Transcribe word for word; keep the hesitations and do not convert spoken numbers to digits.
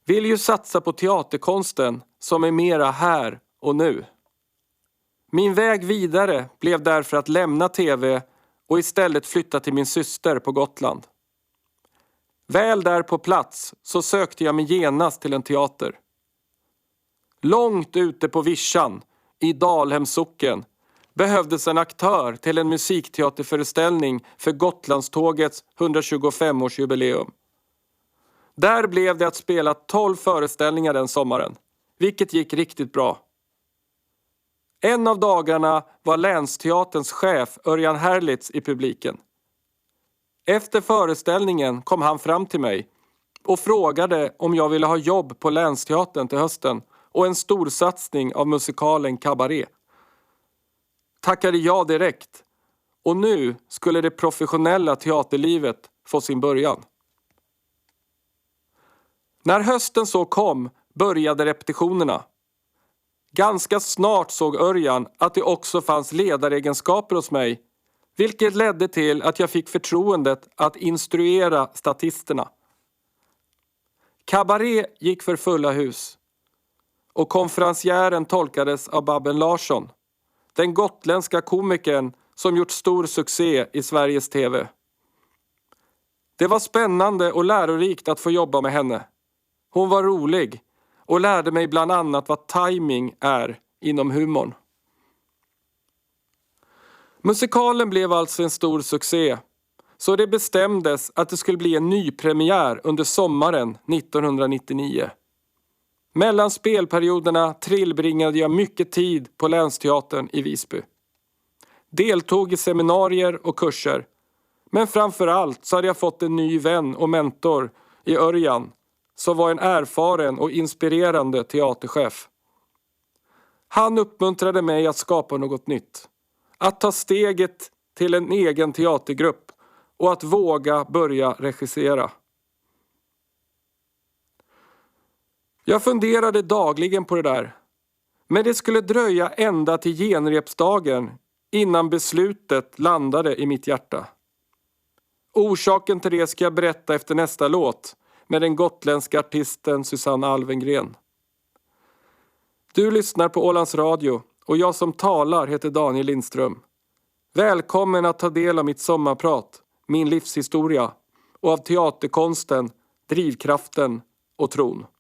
vill ju satsa på teaterkonsten som är mera här och nu. Min väg vidare blev därför att lämna tv och istället flytta till min syster på Gotland. Väl där på plats så sökte jag mig genast till en teater. Långt ute på Vischan, i Dalhemsocken, behövdes en aktör till en musikteaterföreställning för Gotlandstågets hundratjugofem-årsjubileum. Där blev det att spela tolv föreställningar den sommaren, vilket gick riktigt bra. En av dagarna var Länsteaterns chef Örjan Herlitz i publiken. Efter föreställningen kom han fram till mig och frågade om jag ville ha jobb på Länsteatern till hösten och en stor satsning av musikalen Cabaret. Tackade jag direkt, och nu skulle det professionella teaterlivet få sin början. När hösten så kom började repetitionerna. Ganska snart såg Örjan att det också fanns ledaregenskaper hos mig, vilket ledde till att jag fick förtroendet att instruera statisterna. Cabaret gick för fulla hus och konferencieren tolkades av Babben Larsson, den gotländska komikern som gjort stor succé i Sveriges tv. Det var spännande och lärorikt att få jobba med henne. Hon var rolig och lärde mig bland annat vad timing är inom humorn. Musikalen blev alltså en stor succé, så det bestämdes att det skulle bli en ny premiär under sommaren nittonhundranittionio. Mellan spelperioderna tillbringade jag mycket tid på Länsteatern i Visby. Deltog i seminarier och kurser, men framförallt så hade jag fått en ny vän och mentor i Örjan, som var en erfaren och inspirerande teaterchef. Han uppmuntrade mig att skapa något nytt, att ta steget till en egen teatergrupp och att våga börja regissera. Jag funderade dagligen på det där, men det skulle dröja ända till genrepsdagen innan beslutet landade i mitt hjärta. Orsaken till det ska jag berätta efter nästa låt med den gotländska artisten Susanne Alvengren. Du lyssnar på Ålands Radio och jag som talar heter Daniel Lindström. Välkommen att ta del av mitt sommarprat, min livshistoria och av teaterkonsten, drivkraften och tron.